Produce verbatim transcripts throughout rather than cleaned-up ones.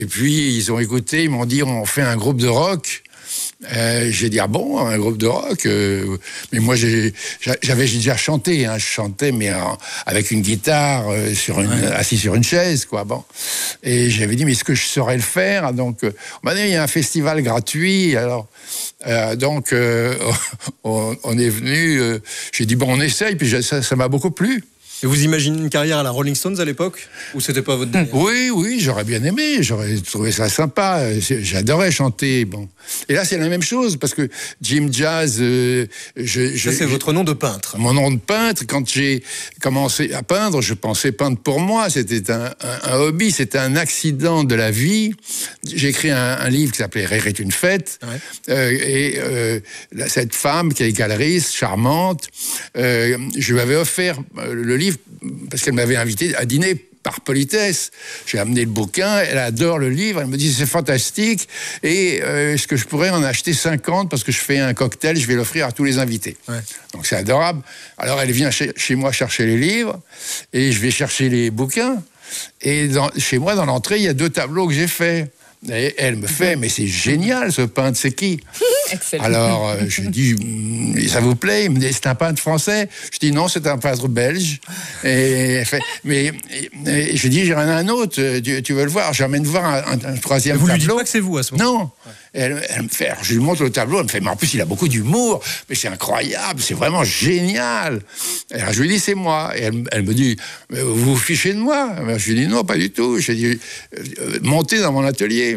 Et puis, ils ont écouté, ils m'ont dit, on fait un groupe de rock. Euh, j'ai dit, ah bon, un groupe de rock euh, mais moi, j'ai, j'avais déjà chanté, hein, je chantais, mais en, avec une guitare, euh, sur une, ouais. assis sur une chaise, quoi, bon. Et j'avais dit, mais est-ce que je saurais le faire? Donc, euh, on m'a dit, il y a un festival gratuit, alors, euh, donc, euh, on, on est venu, euh, j'ai dit, bon, on essaye, puis ça, ça m'a beaucoup plu. Et vous imaginez une carrière à la Rolling Stones à l'époque? Ou c'était pas votre délire? Oui, oui, j'aurais bien aimé, j'aurais trouvé ça sympa, j'adorais chanter, bon. Et là, c'est la même chose, parce que Jim Jazz... Euh, je, je, ça, c'est je, votre nom de peintre. Mon nom de peintre, quand j'ai commencé à peindre, je pensais peindre pour moi, c'était un, un, un hobby, c'était un accident de la vie. J'ai écrit un, un livre qui s'appelait « Rire est une fête ouais. », euh, et euh, cette femme, qui est galeriste, charmante, euh, je lui avais offert le livre parce qu'elle m'avait invité à dîner par politesse. J'ai amené le bouquin, elle adore le livre, elle me dit c'est fantastique, et euh, est-ce que je pourrais en acheter cinquante parce que je fais un cocktail, je vais l'offrir à tous les invités. Ouais. Donc c'est adorable. Alors elle vient chez, chez moi chercher les livres, et je vais chercher les bouquins, et dans, chez moi, dans l'entrée, il y a deux tableaux que j'ai faits. Et elle me fait, mais c'est génial ce peintre, c'est qui? Excellent. Alors, euh, je lui dis, ça vous plaît? Il me dit, c'est un peintre français? Je dis, non, c'est un peintre belge. Et elle fait, mais et, et je dis, j'ai un autre, tu, tu veux le voir? J'emmène voir un, un, un troisième vous tableau. Vous lui dites pas que c'est vous à ce moment? Non. Ouais. Elle, elle me fait, alors, je lui montre le tableau, elle me fait, mais en plus, il a beaucoup d'humour, mais c'est incroyable, c'est vraiment génial. Alors, je lui dis, c'est moi. Et elle, elle me dit, vous vous fichez de moi? Alors, je lui dis, non, pas du tout. Je lui dis, montez dans mon atelier.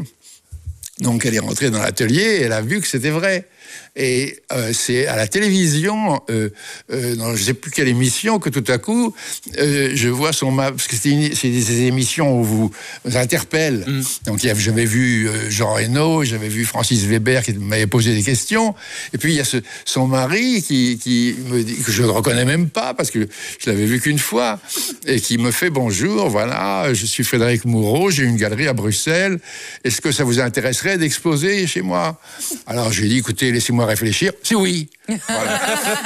Donc, elle est rentrée dans l'atelier et elle a vu que c'était vrai. Et euh, c'est à la télévision, euh, euh, dans je ne sais plus quelle émission, que tout à coup, euh, je vois son... Parce que c'est, une, c'est des émissions où vous, vous interpellent. Mm. Donc j'avais vu euh, Jean Reno, j'avais vu Francis Weber qui m'avait posé des questions. Et puis il y a ce, son mari qui, qui me dit, que je ne reconnais même pas, parce que je l'avais vu qu'une fois, et qui me fait « Bonjour, voilà, je suis Frédéric Moreau, j'ai une galerie à Bruxelles. Est-ce que ça vous intéresserait d'exposer chez moi ?» Alors je lui ai dit « Écoutez, laissez-moi réfléchir. » C'est oui. Voilà.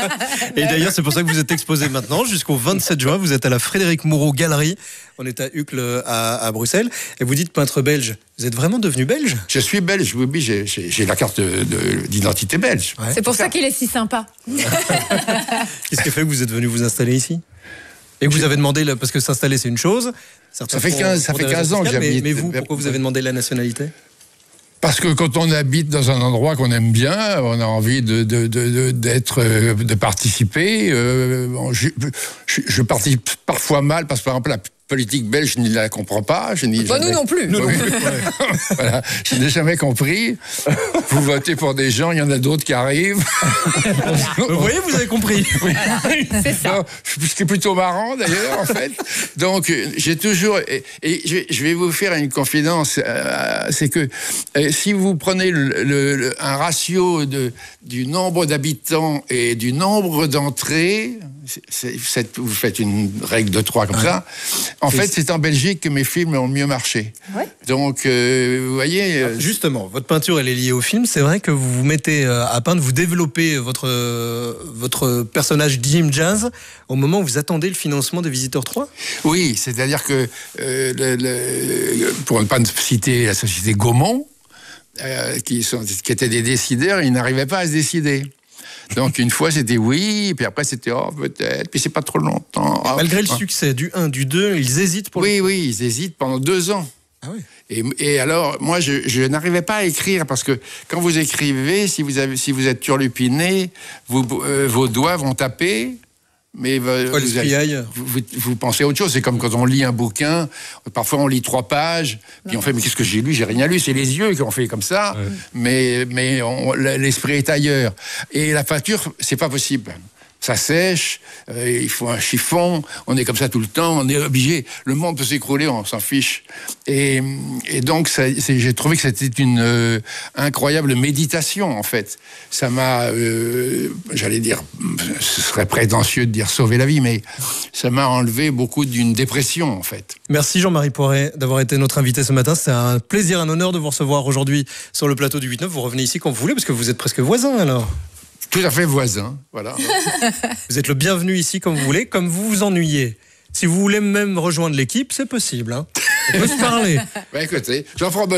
Et d'ailleurs, c'est pour ça que vous êtes exposé maintenant. Jusqu'au vingt-sept juin, vous êtes à la Frédéric Moreau Galerie. On est à Uccle, à, à Bruxelles. Et vous dites peintre belge. Vous êtes vraiment devenu belge? Je suis belge, oui, oui, j'ai, j'ai, j'ai la carte de, de, d'identité belge. Ouais. C'est pour ça qu'il est si sympa. Qu'est-ce qui fait que vous êtes venu vous installer ici? Et que vous avez demandé, parce que s'installer, c'est une chose. Ça fait quinze, ça fait quinze ans que j'habite. Mais, mais vous, pourquoi vous avez demandé la nationalité? Parce que quand on habite dans un endroit qu'on aime bien, on a envie de, de, de, de, d'être, de participer. Euh, je, je, je participe parfois mal, parce que par exemple, la politique belge, je ne la comprends pas. Je n'ai bah, jamais... Nous non plus. Nous oui. non plus. Voilà. Je n'ai jamais compris. Vous votez pour des gens, il y en a d'autres qui arrivent. Vous voyez, vous avez compris. Oui. C'est ça. Ce qui est plutôt marrant, d'ailleurs, en fait. Donc, j'ai toujours... Et, et je vais vous faire une confidence. Euh, c'est que euh, si vous prenez le, le, le, un ratio de, du nombre d'habitants et du nombre d'entrées, c'est, c'est, vous faites une règle de trois comme ouais. ça. En fait, c'est en Belgique que mes films ont le mieux marché. Ouais. Donc, euh, vous voyez... Euh... Justement, votre peinture, elle est liée au film. C'est vrai que vous vous mettez à peindre, vous développez votre, votre personnage Jim Jazz au moment où vous attendez le financement des Visiteurs trois? Oui, c'est-à-dire que, euh, le, le, pour ne pas citer la société Gaumont, euh, qui, sont, qui étaient des décideurs, ils n'arrivaient pas à se décider. Donc, une fois, c'était oui, puis après, c'était oh, peut-être, puis c'est pas trop longtemps. Oh, malgré le oh. succès du un, du deux, ils hésitent pour... Oui, le... oui, ils hésitent pendant deux ans. Ah oui. Et, et alors, moi, je, je n'arrivais pas à écrire, parce que quand vous écrivez, si vous, avez, si vous êtes turlupiné, vous, euh, vos doigts vont taper, mais vous, oh, vous, avez, vous, vous, vous pensez à autre chose. C'est comme quand on lit un bouquin, parfois on lit trois pages, puis on fait, mais qu'est-ce que j'ai lu? J'ai rien lu, c'est les yeux qui ont fait comme ça, ouais. mais, mais on, l'esprit est ailleurs. Et la peinture, c'est pas possible. Ça sèche, euh, il faut un chiffon, on est comme ça tout le temps, on est obligé, le monde peut s'écrouler, on s'en fiche. Et, et donc, ça, c'est, j'ai trouvé que c'était une euh, incroyable méditation, en fait. Ça m'a, euh, j'allais dire, ce serait prétentieux de dire sauver la vie, mais ça m'a enlevé beaucoup d'une dépression, en fait. Merci Jean-Marie Poiret d'avoir été notre invité ce matin. C'est un plaisir, un honneur de vous recevoir aujourd'hui sur le plateau du huit neuf. Vous revenez ici quand vous voulez, parce que vous êtes presque voisin, alors. Tout à fait voisin, voilà. Vous êtes le bienvenu ici comme vous voulez, comme vous vous ennuyez. Si vous voulez même rejoindre l'équipe, c'est possible. Hein. On peut se parler. Bah, écoutez, Jean-François